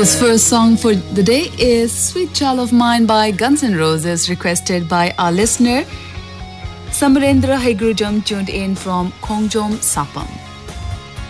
This first song for the day is Sweet Child of Mine by Guns N' Roses, requested by our listener Samarendra Haigurujam, tuned in from Khongjom, Sapam.